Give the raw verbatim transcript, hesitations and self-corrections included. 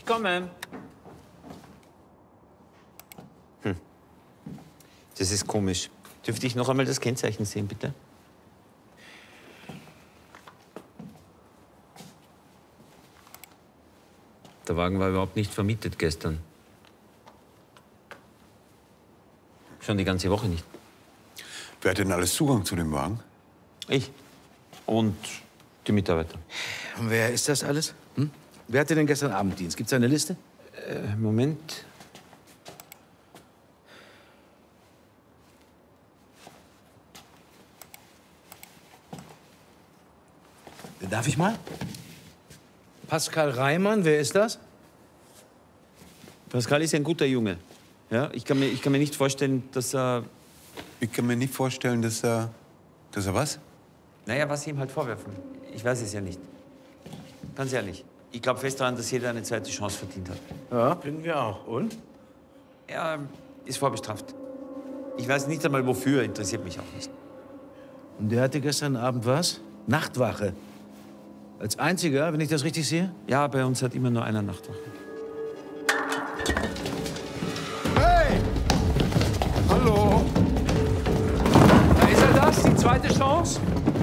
komme. Hm. Das ist komisch. Dürfte ich noch einmal das Kennzeichen sehen, bitte? Der Wagen war überhaupt nicht vermietet gestern. Schon die ganze Woche nicht. Wer hat denn alles Zugang zu dem Wagen? Ich. Und die Mitarbeiter. Und wer ist das alles? Hm? Wer hatte denn gestern Abenddienst? Gibt's da eine Liste? Äh, Moment. Darf ich mal? Pascal Reimann, wer ist das? Pascal ist ein guter Junge. Ja, ich kann mir, ich kann mir nicht vorstellen, dass er... Ich kann mir nicht vorstellen, dass er... Dass er was? Naja, was sie ihm halt vorwerfen. Ich weiß es ja nicht. Ganz ehrlich. Ich glaube fest daran, dass jeder eine zweite Chance verdient hat. Ja, finden wir auch. Und? Er ist vorbestraft. Ich weiß nicht einmal wofür, interessiert mich auch nicht. Und der hatte gestern Abend was? Nachtwache. Als einziger, wenn ich das richtig sehe? Ja, bei uns hat immer nur einer Nachtwache. Hey! Hallo! Da ist er das, die zweite Chance?